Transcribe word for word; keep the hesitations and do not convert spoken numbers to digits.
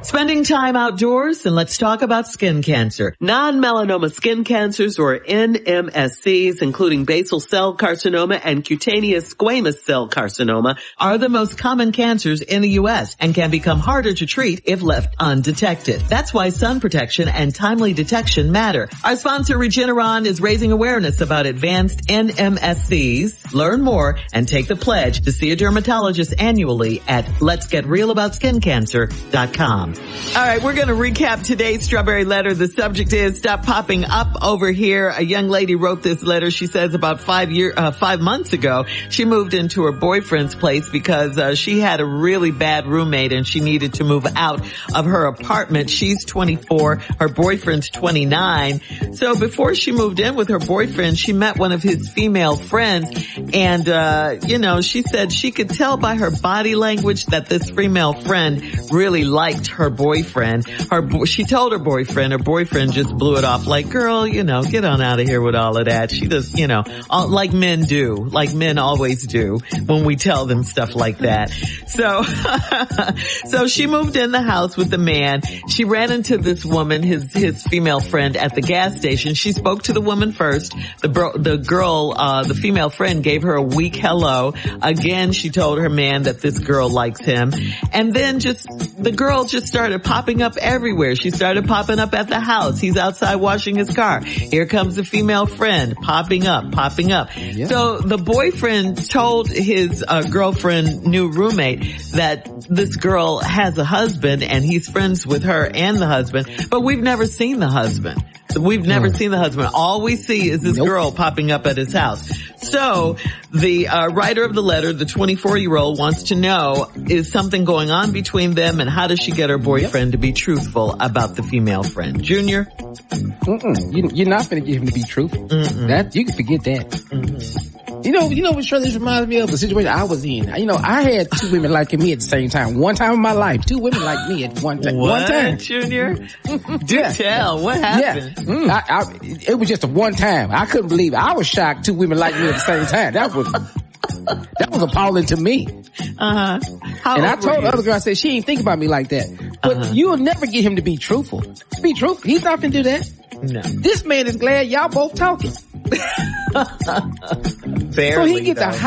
Spending time outdoors, and let's talk about skin cancer. Non-melanoma skin cancers, or N M S Cs, including basal cell carcinoma and cutaneous squamous cell carcinoma, are the most common cancers in the U S and can become harder to treat if left undetected. That's why sun protection and timely detection matter. Our sponsor, Regeneron, is raising awareness about advanced N M S Cs. Learn more and take the pledge to see a dermatologist annually at lets get real about skin cancer dot com. All right, we're going to recap today's Strawberry Letter. The subject is Stop Popping Up Over Here. A young lady wrote this letter. She says about five year, uh, five months ago, she moved into her boyfriend's place because uh, she had a really bad roommate and she needed to move out of her apartment. She's twenty-four. Her boyfriend's twenty-nine. So before she moved in with her boyfriend, she met one of his female friends. And, uh, you know, she said she could tell by her body language that this female friend really liked her boyfriend. Her, she told her boyfriend, her boyfriend just blew it off like, girl, you know, get on out of here with all of that. She just, you know, all, like men do, like men always do when we tell them stuff like that. So, so she moved in the house with the man. She ran into this woman, his, his female friend at the gas station. She spoke to the woman first. The bro, the girl, uh, the female friend gave her a weak hello. Again, she told her man that this girl likes him. And then just, the girl just started popping up everywhere. She started popping up at the house. He's outside washing his car. Here comes the female friend popping up, popping up. Yeah. So the boyfriend told his uh, girlfriend, new roommate, that this girl has a husband and he's friends with her and the husband, but we've never seen the husband. We've never seen the husband. All we see is this nope. girl popping up at his house. So the uh, writer of the letter, the twenty-four-year-old, wants to know, is something going on between them, and how does she get her boyfriend yep. to be truthful about the female friend? Junior? Mm-mm. You, you're not going to get him to be truthful. Mm-mm. That, you can forget that. Mm-hmm. You know, you know what sure this reminds me of? The situation I was in. You know, I had two women liking me at the same time. One time in my life, two women like me at one time. What, one time. Junior? Do yeah. tell. What happened? Yeah. Mm. I, I, it was just a one time. I couldn't believe it. I was shocked two women like me at the same time. That was, that was appalling to me. Uh-huh. How and I told the other girl, I said, she ain't think about me like that. But uh-huh. you'll never get him to be truthful. Be truthful. He's not gonna do that. No. This man is glad y'all both talking. Barely, so he get though. the